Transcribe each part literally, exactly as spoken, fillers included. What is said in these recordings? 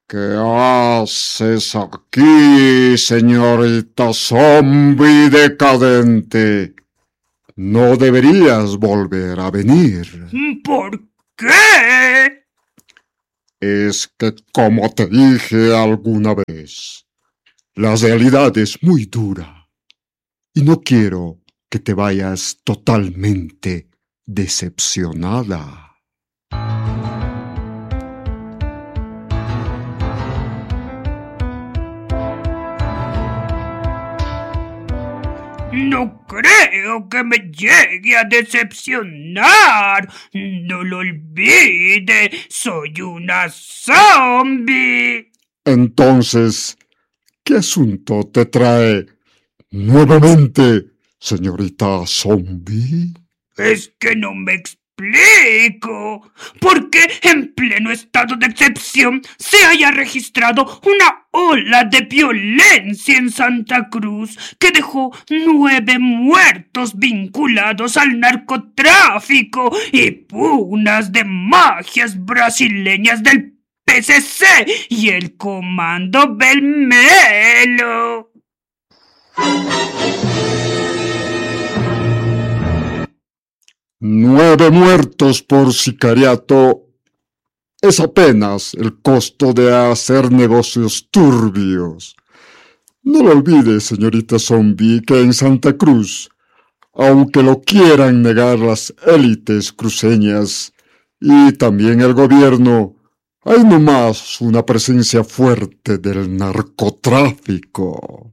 ¿Qué haces aquí, señorita zombie decadente? No deberías volver a venir. ¿Por qué? Es que, como te dije alguna vez, la realidad es muy dura y no quiero que te vayas totalmente decepcionada. No creo que me llegue a decepcionar. No lo olvide, soy una zombie. Entonces, ¿qué asunto te trae nuevamente, señorita zombie? Es que no me explico. ¿Por qué en pleno estado de excepción se haya registrado una ola de violencia en Santa Cruz que dejó nueve muertos vinculados al narcotráfico y pugnas de magias brasileñas del P C C y el Comando Belmelo? Nueve muertos por sicariato es apenas el costo de hacer negocios turbios. No lo olvide, señorita zombie, que en Santa Cruz, aunque lo quieran negar las élites cruceñas y también el gobierno, hay nomás una presencia fuerte del narcotráfico.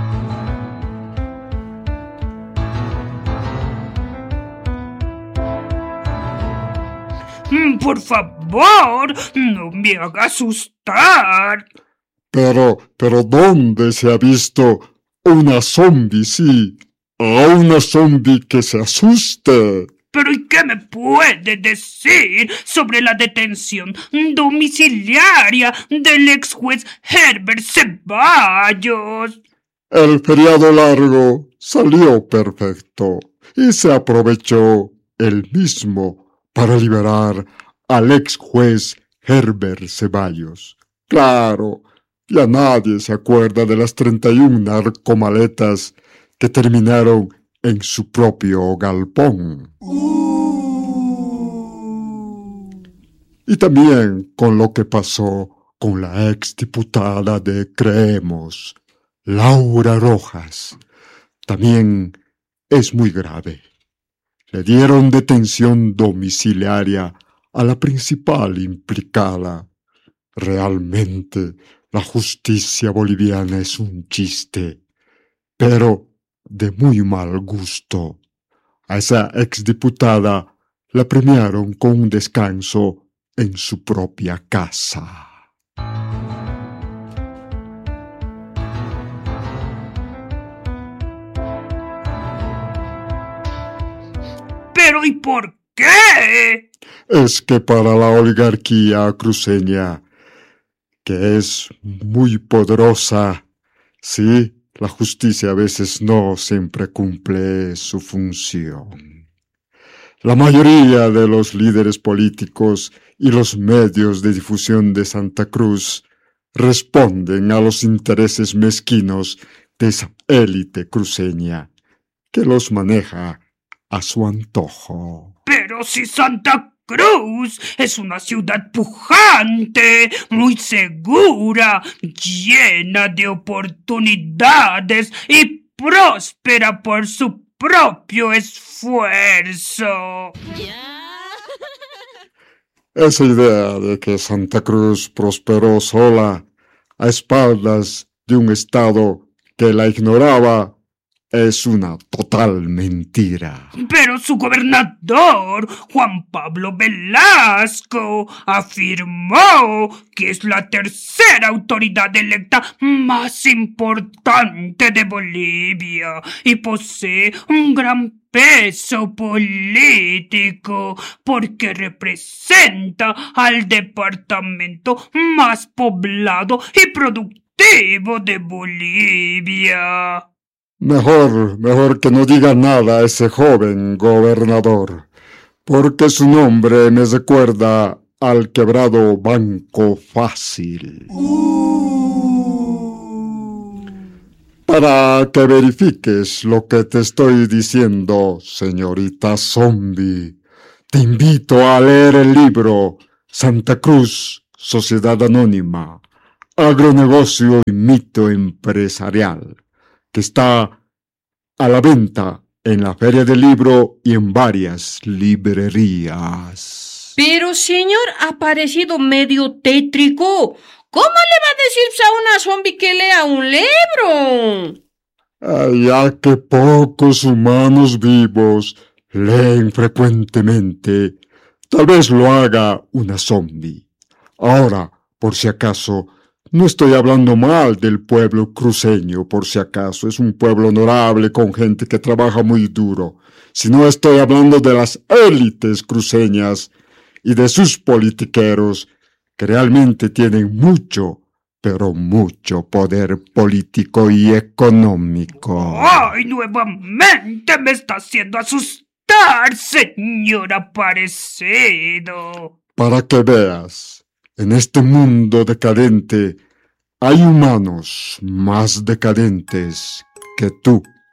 Por favor, no me haga asustar. Pero, pero ¿dónde se ha visto una zombie, sí, a una zombie que se asuste? ¿Pero y qué me puede decir sobre la detención domiciliaria del ex juez Herbert Ceballos? El feriado largo salió perfecto y se aprovechó el mismo para liberar al ex juez Herbert Ceballos. Claro, ya nadie se acuerda de las treinta y una narcomaletas que terminaron en su propio galpón. Uh. Y también con lo que pasó con la exdiputada de Creemos, Laura Rojas. También es muy grave. Le dieron detención domiciliaria a la principal implicada. Realmente, la justicia boliviana es un chiste, pero de muy mal gusto. A esa exdiputada la premiaron con un descanso en su propia casa. ¿Pero y por qué? Es que para la oligarquía cruceña, que es muy poderosa, sí, la justicia a veces no siempre cumple su función. La mayoría de los líderes políticos y los medios de difusión de Santa Cruz responden a los intereses mezquinos de esa élite cruceña, que los maneja a su antojo. Pero si Santa Cruz es una ciudad pujante, muy segura, llena de oportunidades y próspera por su propio esfuerzo. Esa idea de que Santa Cruz prosperó sola a espaldas de un Estado que la ignoraba es una total mentira. Pero su gobernador, Juan Pablo Velasco, afirmó que es la tercera autoridad electa más importante de Bolivia y posee un gran peso político porque representa al departamento más poblado y productivo de Bolivia. Mejor, mejor que no diga nada a ese joven gobernador, porque su nombre me recuerda al quebrado Banco Fácil. Para que verifiques lo que te estoy diciendo, señorita Zombie, te invito a leer el libro Santa Cruz, Sociedad Anónima, Agronegocio y Mito Empresarial, que está a la venta en la Feria del Libro y en varias librerías. Pero, señor, ha parecido medio tétrico. ¿Cómo le va a decirse a una zombie que lea un libro? Ay, ya que pocos humanos vivos leen frecuentemente, tal vez lo haga una zombie. Ahora, por si acaso, no estoy hablando mal del pueblo cruceño, por si acaso, es un pueblo honorable con gente que trabaja muy duro, sino estoy hablando de las élites cruceñas y de sus politiqueros que realmente tienen mucho, pero mucho poder político y económico. ¡Ay, nuevamente me está haciendo asustar, señor aparecido! Para que veas, en este mundo decadente hay humanos más decadentes que tú.